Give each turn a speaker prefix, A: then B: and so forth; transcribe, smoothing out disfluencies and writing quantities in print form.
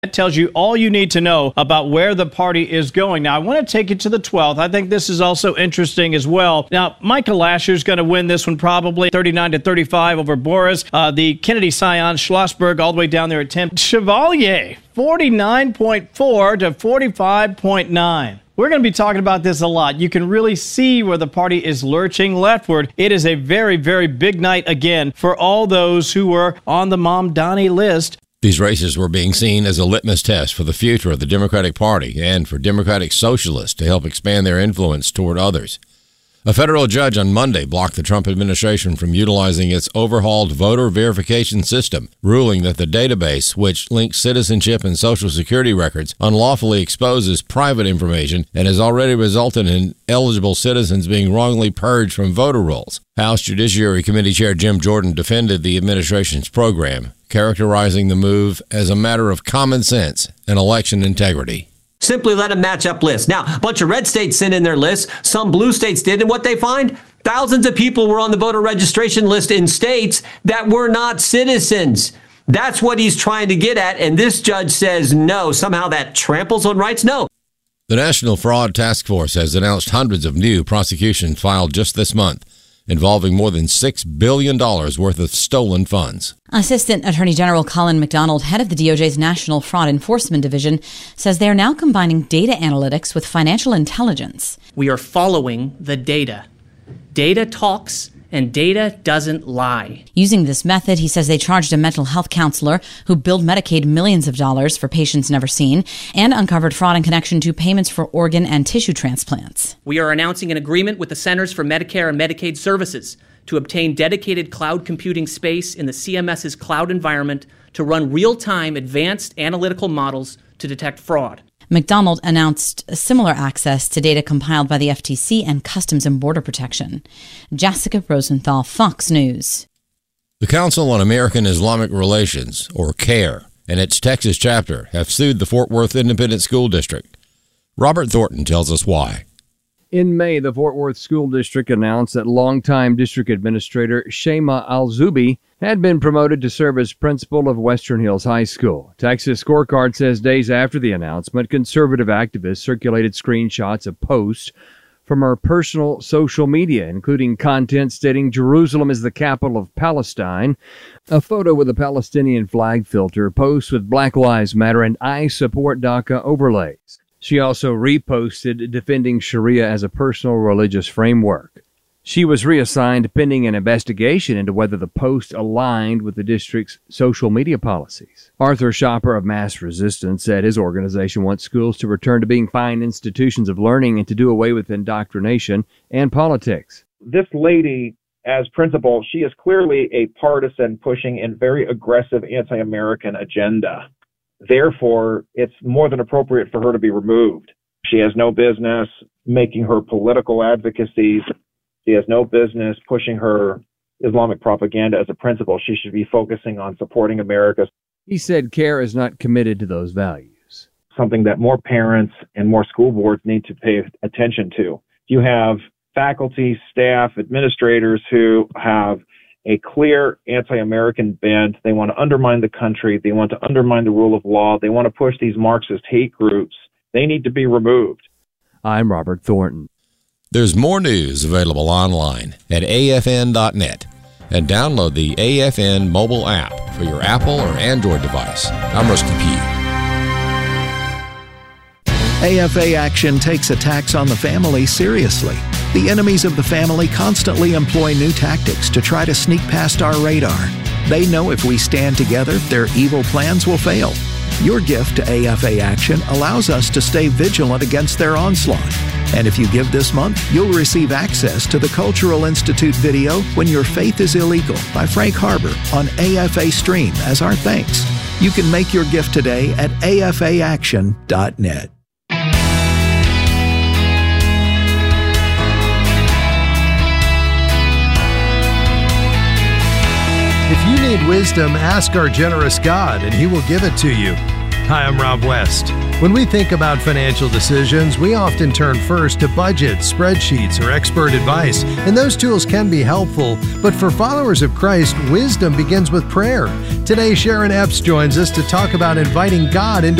A: That tells you all you need to know about where the party is going. Now, I want to take you to the 12th. I think this is also interesting as well. Now, Michael Lasher's going to win this one probably 39-35 over Boris. The Kennedy scion Schlossberg all the way down there at 10. Chevalier, 49.4 to 45.9. We're going to be talking about this a lot. You can really see where the party is lurching leftward. It is a very, very big night again for all those who were on the Mamdani list.
B: These races were being seen as a litmus test for the future of the Democratic Party and for Democratic Socialists to help expand their influence toward others. A federal judge on Monday blocked the Trump administration from utilizing its overhauled voter verification system, ruling that the database, which links citizenship and Social Security records, unlawfully exposes private information and has already resulted in eligible citizens being wrongly purged from voter rolls. House Judiciary Committee Chair Jim Jordan defended the administration's program, characterizing the move as a matter of common sense and election integrity.
C: Simply let them match up lists. Now, a bunch of red states sent in their lists. Some blue states did. And what they find? Thousands of people were on the voter registration list in states that were not citizens. That's what he's trying to get at. And this judge says no. Somehow that tramples on rights? No.
B: The National Fraud Task Force has announced hundreds of new prosecutions filed just this month, involving more than $6 billion worth of stolen funds.
D: Assistant Attorney General Colin McDonald, head of the DOJ's National Fraud Enforcement Division, says they are now combining data analytics with financial intelligence.
E: We are following the data. Data talks and data doesn't lie.
D: Using this method, he says they charged a mental health counselor who billed Medicaid millions of dollars for patients never seen and uncovered fraud in connection to payments for organ and tissue transplants.
E: We are announcing an agreement with the Centers for Medicare and Medicaid Services to obtain dedicated cloud computing space in the CMS's cloud environment to run real-time advanced analytical models to detect fraud.
D: McDonald announced similar access to data compiled by the FTC and Customs and Border Protection. Jessica Rosenthal, Fox News.
B: The Council on American Islamic Relations, or CAIR, and its Texas chapter have sued the Fort Worth Independent School District. Robert Thornton tells us why.
F: In May, the Fort Worth School District announced that longtime district administrator Shema Al-Zubi had been promoted to serve as principal of Western Hills High School. Texas Scorecard says days after the announcement, conservative activists circulated screenshots of posts from her personal social media, including content stating Jerusalem is the capital of Palestine, a photo with a Palestinian flag filter, posts with Black Lives Matter and I Support DACA overlays. She also reposted defending Sharia as a personal religious framework. She was reassigned pending an investigation into whether the post aligned with the district's social media policies. Arthur Shopper of Mass Resistance said his organization wants schools to return to being fine institutions of learning and to do away with indoctrination and politics.
G: This lady, as principal, she is clearly a partisan, pushing and very aggressive anti-American agenda. Therefore, it's more than appropriate for her to be removed. She has no business making her political advocacy. She has no business pushing her Islamic propaganda as a principal. She should be focusing on supporting America.
F: He said CARE is not committed to those values.
G: Something that more parents and more school boards need to pay attention to. You have faculty, staff, administrators who have a clear anti-American bent. They want to undermine the country. They want to undermine the rule of law. They want to push these Marxist hate groups. They need to be removed.
F: I'm Robert Thornton.
B: There's more news available online at afn.net and download the AFN mobile app for your Apple or Android device. I'm Rusty Pugh.
H: AFA Action takes attacks on the family seriously. The enemies of the family constantly employ new tactics to try to sneak past our radar. They know if we stand together, their evil plans will fail. Your gift to AFA Action allows us to stay vigilant against their onslaught. And if you give this month, you'll receive access to the Cultural Institute video When Your Faith is Illegal by Frank Harbor on AFA Stream as our thanks. You can make your gift today at afaaction.net.
I: If you need wisdom, ask our generous God, and He will give it to you. Hi, I'm Rob West. When we think about financial decisions, we often turn first to budgets, spreadsheets, or expert advice, and those tools can be helpful. But for followers of Christ, wisdom begins with prayer. Today, Sharon Epps joins us to talk about inviting God into